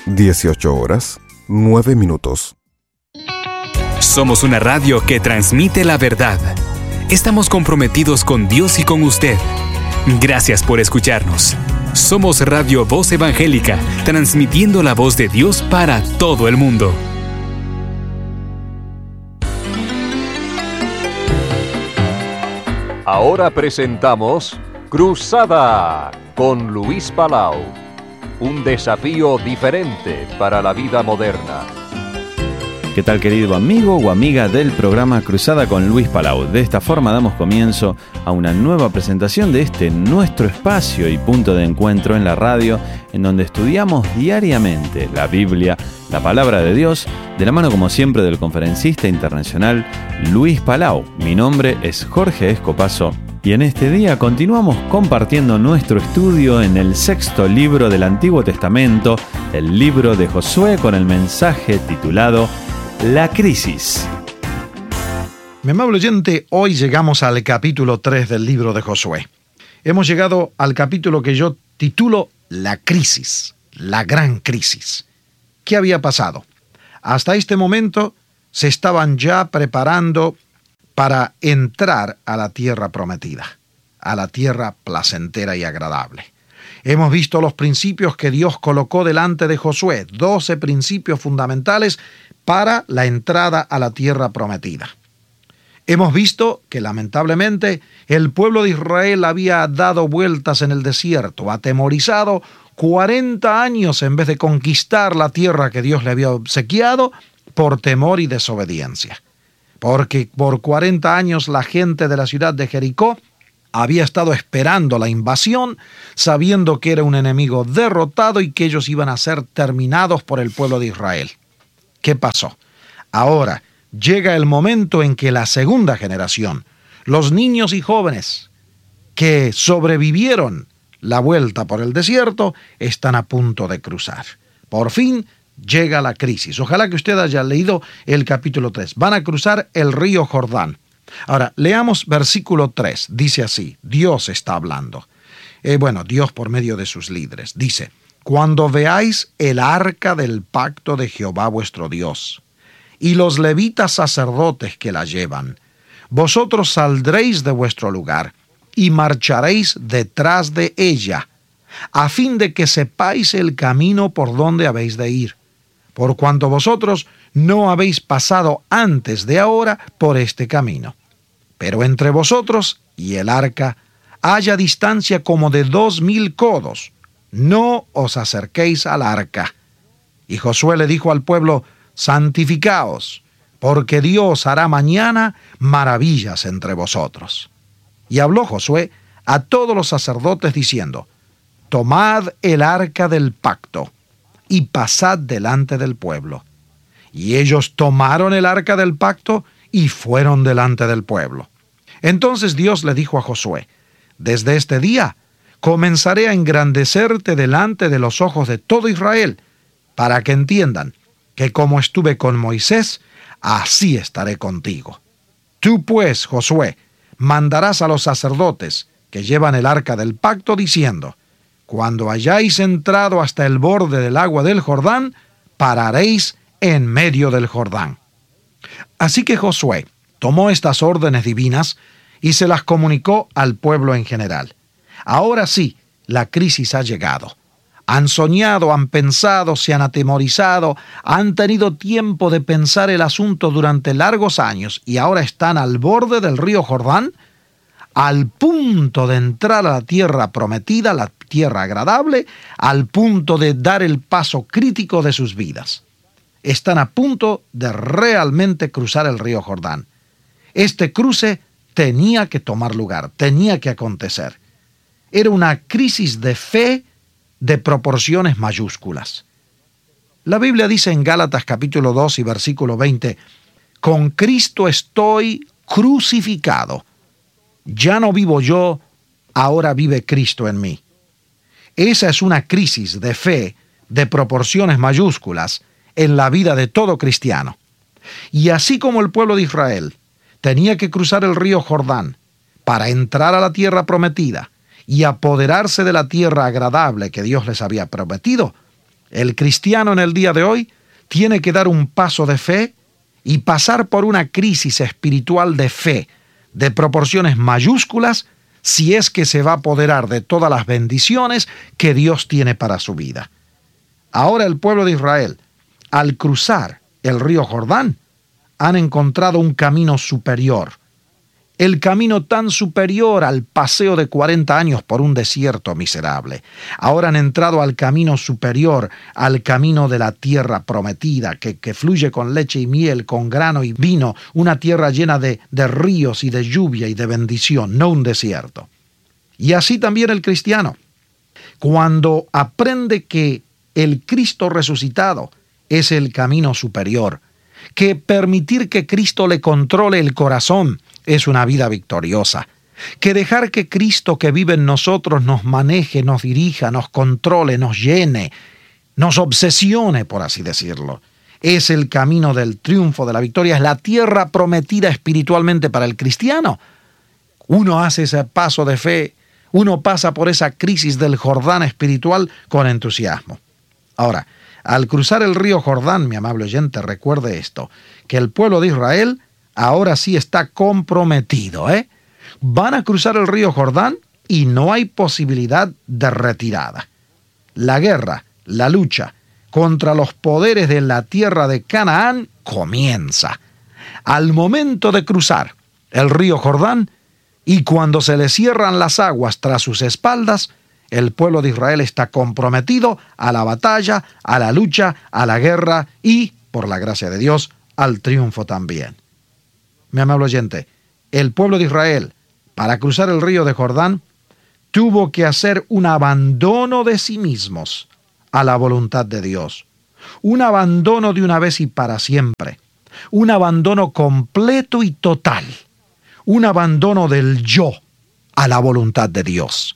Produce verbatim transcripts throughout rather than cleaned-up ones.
dieciocho horas, nueve minutos. Somos una radio que transmite la verdad. Estamos comprometidos con Dios y con usted. Gracias por escucharnos. Somos Radio Voz Evangélica, transmitiendo la voz de Dios para todo el mundo. Ahora presentamos Cruzada con Luis Palau. Un desafío diferente para la vida moderna. ¿Qué tal, querido amigo o amiga del programa Cruzada con Luis Palau? De esta forma damos comienzo a una nueva presentación de este nuestro espacio y punto de encuentro en la radio, en donde estudiamos diariamente la Biblia, la Palabra de Dios, de la mano como siempre del conferencista internacional Luis Palau. Mi nombre es Jorge Escopazo y en este día continuamos compartiendo nuestro estudio en el sexto libro del Antiguo Testamento, el libro de Josué, con el mensaje titulado La Crisis. Mi amable oyente, hoy llegamos al capítulo tres del libro de Josué. Hemos llegado al capítulo que yo titulo La Crisis, la gran crisis. ¿Qué había pasado? Hasta este momento se estaban ya preparando para entrar a la tierra prometida, a la tierra placentera y agradable. Hemos visto los principios que Dios colocó delante de Josué, doce principios fundamentales para la entrada a la tierra prometida. Hemos visto que lamentablemente el pueblo de Israel había dado vueltas en el desierto, atemorizado cuarenta años en vez de conquistar la tierra que Dios le había obsequiado por temor y desobediencia. Porque por cuarenta años la gente de la ciudad de Jericó había estado esperando la invasión, sabiendo que era un enemigo derrotado y que ellos iban a ser terminados por el pueblo de Israel. ¿Qué pasó? Ahora llega el momento en que la segunda generación, los niños y jóvenes que sobrevivieron la vuelta por el desierto, están a punto de cruzar. Por fin llega la crisis. Ojalá que usted haya leído el capítulo tres. Van a cruzar el río Jordán. Ahora, leamos versículo tres. Dice así, Dios está hablando. Eh, bueno, Dios por medio de sus líderes. Dice, cuando veáis el arca del pacto de Jehová vuestro Dios, y los levitas sacerdotes que la llevan, vosotros saldréis de vuestro lugar, y marcharéis detrás de ella, a fin de que sepáis el camino por donde habéis de ir, por cuanto vosotros no habéis pasado antes de ahora por este camino. Pero entre vosotros y el arca haya distancia como de dos mil codos. No os acerquéis al arca. Y Josué le dijo al pueblo, santificaos, porque Dios hará mañana maravillas entre vosotros. Y habló Josué a todos los sacerdotes diciendo, tomad el arca del pacto y pasad delante del pueblo. Y ellos tomaron el arca del pacto y fueron delante del pueblo. Entonces Dios le dijo a Josué, desde este día comenzaré a engrandecerte delante de los ojos de todo Israel, para que entiendan que como estuve con Moisés, así estaré contigo. Tú pues, Josué, mandarás a los sacerdotes que llevan el arca del pacto, diciendo, cuando hayáis entrado hasta el borde del agua del Jordán, pararéis en medio del Jordán. Así que Josué tomó estas órdenes divinas y se las comunicó al pueblo en general. Ahora sí, la crisis ha llegado. Han soñado, han pensado, se han atemorizado, han tenido tiempo de pensar el asunto durante largos años y ahora están al borde del río Jordán, al punto de entrar a la tierra prometida, la tierra agradable, al punto de dar el paso crítico de sus vidas. Están a punto de realmente cruzar el río Jordán. Este cruce tenía que tomar lugar, tenía que acontecer. Era una crisis de fe de proporciones mayúsculas. La Biblia dice en Gálatas capítulo dos y versículo veinte, con Cristo estoy crucificado. Ya no vivo yo, ahora vive Cristo en mí. Esa es una crisis de fe de proporciones mayúsculas en la vida de todo cristiano. Y así como el pueblo de Israel tenía que cruzar el río Jordán para entrar a la tierra prometida y apoderarse de la tierra agradable que Dios les había prometido, El cristiano en el día de hoy tiene que dar un paso de fe y pasar por una crisis espiritual de fe, de proporciones mayúsculas, si es que se va a apoderar de todas las bendiciones que Dios tiene para su vida. Ahora el pueblo de Israel, al cruzar el río Jordán, han encontrado un camino superior. El camino tan superior al paseo de cuarenta años por un desierto miserable. Ahora han entrado al camino superior, al camino de la tierra prometida, que, que fluye con leche y miel, con grano y vino, una tierra llena de, de ríos y de lluvia y de bendición, no un desierto. Y así también el cristiano. Cuando aprende que el Cristo resucitado es el camino superior, que permitir que Cristo le controle el corazón es una vida victoriosa, que dejar que Cristo que vive en nosotros nos maneje, nos dirija, nos controle, nos llene, nos obsesione, por así decirlo, es el camino del triunfo, de la victoria, es la tierra prometida espiritualmente para el cristiano. Uno hace ese paso de fe, uno pasa por esa crisis del Jordán espiritual con entusiasmo. Ahora, al cruzar el río Jordán, mi amable oyente, recuerde esto, que el pueblo de Israel ahora sí está comprometido, ¿eh? Van a cruzar el río Jordán y no hay posibilidad de retirada. La guerra, la lucha contra los poderes de la tierra de Canaán comienza. Al momento de cruzar el río Jordán y cuando se le cierran las aguas tras sus espaldas, el pueblo de Israel está comprometido a la batalla, a la lucha, a la guerra y, por la gracia de Dios, al triunfo también. Mi amable oyente, el pueblo de Israel, para cruzar el río de Jordán, tuvo que hacer un abandono de sí mismos a la voluntad de Dios. Un abandono de una vez y para siempre. Un abandono completo y total. Un abandono del yo a la voluntad de Dios.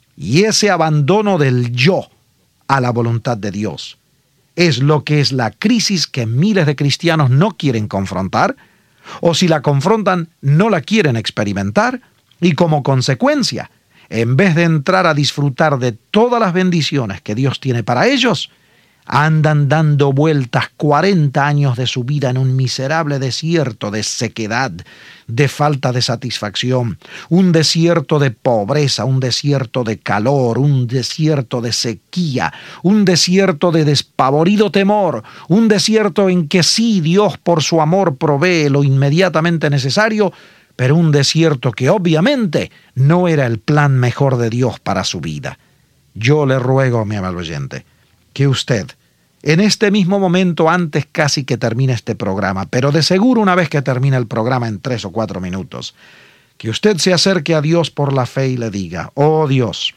Y ese abandono del yo a la voluntad de Dios es lo que es la crisis que miles de cristianos no quieren confrontar, o si la confrontan, no la quieren experimentar, y como consecuencia, en vez de entrar a disfrutar de todas las bendiciones que Dios tiene para ellos, andan dando vueltas cuarenta años de su vida en un miserable desierto de sequedad, de falta de satisfacción, un desierto de pobreza, un desierto de calor, un desierto de sequía, un desierto de despavorido temor, un desierto en que sí Dios por su amor provee lo inmediatamente necesario, pero un desierto que obviamente no era el plan mejor de Dios para su vida. Yo le ruego, mi amable oyente, que usted, en este mismo momento, antes casi que termine este programa, pero de seguro una vez que termine el programa en tres o cuatro minutos, que usted se acerque a Dios por la fe y le diga: oh Dios,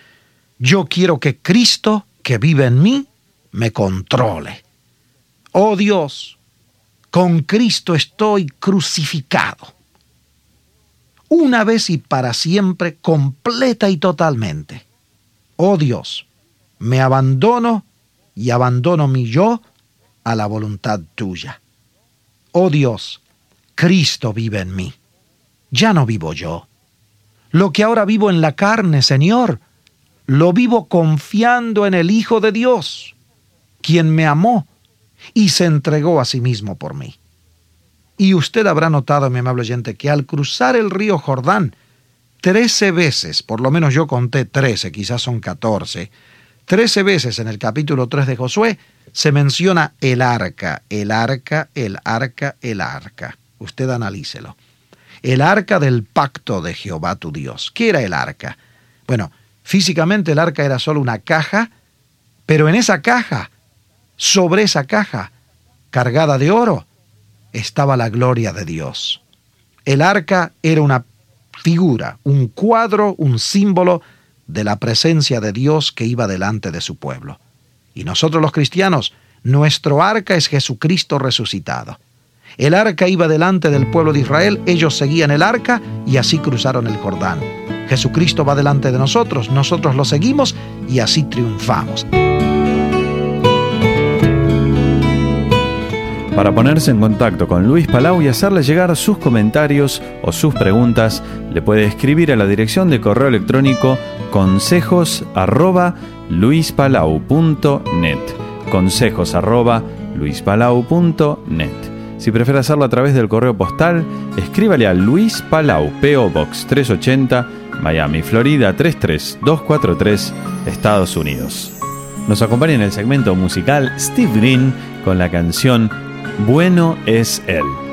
yo quiero que Cristo, que vive en mí, me controle. Oh Dios, con Cristo estoy crucificado. Una vez y para siempre, completa y totalmente. Oh Dios, me abandono y abandono mi yo a la voluntad tuya. Oh Dios, Cristo vive en mí. Ya no vivo yo. Lo que ahora vivo en la carne, Señor, lo vivo confiando en el Hijo de Dios, quien me amó y se entregó a sí mismo por mí. Y usted habrá notado, mi amable oyente, que al cruzar el río Jordán, trece veces, por lo menos yo conté trece, quizás son catorce, Trece veces en el capítulo tres de Josué se menciona el arca, el arca, el arca, el arca. Usted analícelo. El arca del pacto de Jehová tu Dios. ¿Qué era el arca? Bueno, físicamente el arca era solo una caja, pero en esa caja, sobre esa caja, cargada de oro, estaba la gloria de Dios. El arca era una figura, un cuadro, un símbolo de la presencia de Dios que iba delante de su pueblo. Y nosotros los cristianos, nuestro arca es Jesucristo resucitado. El arca iba delante del pueblo de Israel, ellos seguían el arca y así cruzaron el Jordán. Jesucristo va delante de nosotros, nosotros lo seguimos y así triunfamos. Para ponerse en contacto con Luis Palau y hacerle llegar sus comentarios o sus preguntas, le puede escribir a la dirección de correo electrónico consejos arroba luispalau punto net. consejos arroba luispalau punto net. Si prefiere hacerlo a través del correo postal, escríbale a Luis Palau, P O Box trescientos ochenta, Miami, Florida tres tres dos cuatro tres, Estados Unidos. Nos acompaña en el segmento musical Steve Green con la canción Bueno es Él.